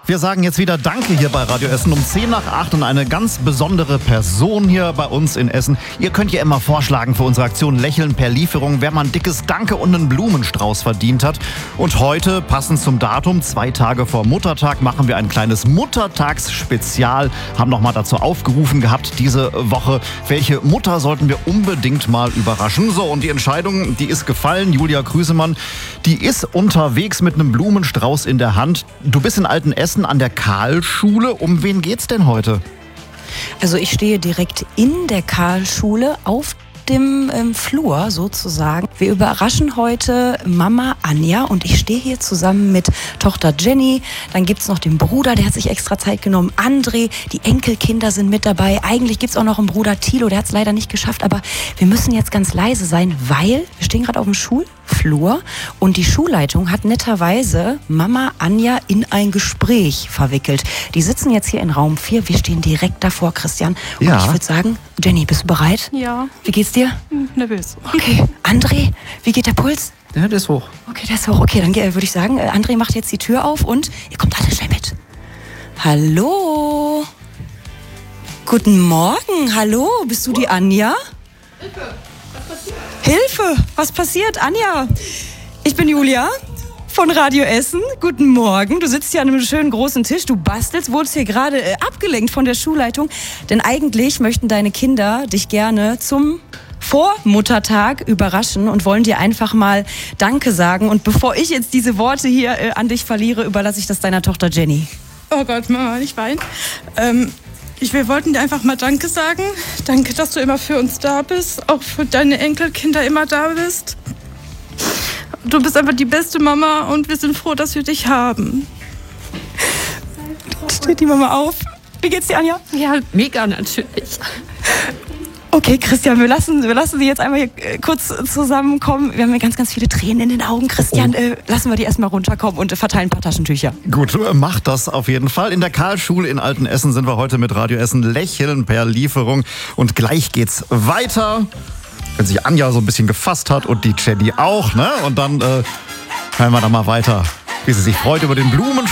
Wir sagen jetzt wieder Danke hier bei Radio Essen um 7:50 und eine ganz besondere Person hier bei uns in Essen. Ihr könnt ja immer vorschlagen für unsere Aktion Lächeln per Lieferung, wer mal ein dickes Danke und einen Blumenstrauß verdient hat. Und heute, passend zum Datum, 2 Tage vor Muttertag, machen wir ein kleines Muttertagsspezial. Haben nochmal dazu aufgerufen gehabt diese Woche, welche Mutter sollten wir unbedingt mal überraschen. So, und die Entscheidung, die ist gefallen. Julia Krüsemann, die ist unterwegs mit einem Blumenstrauß in der Hand. Du bist in Altenessen an der Karlschule. Um wen geht's denn heute? Also ich stehe direkt in der Karlschule auf dem Flur sozusagen. Wir überraschen heute Mama Anja und ich stehe hier zusammen mit Tochter Jenny. Dann gibt's noch den Bruder, der hat sich extra Zeit genommen, André. Die Enkelkinder sind mit dabei. Eigentlich gibt's auch noch einen Bruder Thilo, der hat's leider nicht geschafft. Aber wir müssen jetzt ganz leise sein, weil wir stehen gerade auf dem Schulflur und die Schulleitung hat netterweise Mama Anja in ein Gespräch verwickelt. Die sitzen jetzt hier in Raum 4. Wir stehen direkt davor, Christian. Und Ja. ich würde sagen, Jenny, bist du bereit? Ja, Wie geht's dir? nervös. Okay. André, wie geht der Puls? Ja, der ist hoch. Okay, der ist hoch. Okay, dann würde ich sagen, André macht jetzt die Tür auf und ihr kommt alle schnell mit. Hallo. Guten Morgen. Hallo, bist du die Anja? Hilfe, was passiert? Anja, ich bin Julia von Radio Essen. Guten Morgen. Du sitzt hier an einem schönen großen Tisch. Du bastelst, wurdest hier gerade abgelenkt von der Schulleitung. Denn eigentlich möchten deine Kinder dich gerne zum Vormuttertag überraschen und wollen dir einfach mal Danke sagen. Und bevor ich jetzt diese Worte hier an dich verliere, überlasse ich das deiner Tochter Jenny. Oh Gott, Mama, nicht weinen. Wir wollten dir einfach mal Danke sagen. Danke, dass du immer für uns da bist. Auch für deine Enkelkinder immer da bist. Du bist einfach die beste Mama und wir sind froh, dass wir dich haben. Steht die Mama auf. Wie geht's dir, Anja? Ja, mega natürlich. Okay, Christian, wir lassen sie jetzt einmal hier kurz zusammenkommen. Wir haben hier ganz, ganz viele Tränen in den Augen. Christian, lassen wir die erstmal runterkommen und verteilen ein paar Taschentücher. Gut, macht das auf jeden Fall. In der Karlschule in Altenessen sind wir heute mit Radio Essen Lächeln per Lieferung. Und gleich geht's weiter, wenn sich Anja so ein bisschen gefasst hat und die Jenny auch, ne? Und dann hören wir da mal weiter, wie sie sich freut über den Blumenstrauß.